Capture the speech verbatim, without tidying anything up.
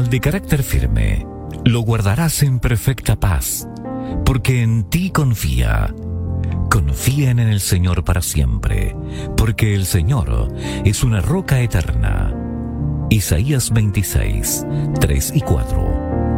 Al de carácter firme, lo guardarás en perfecta paz, porque en ti confía. Confíen en el Señor para siempre, porque el Señor es una roca eterna. Isaías veintiséis, tres y cuatro.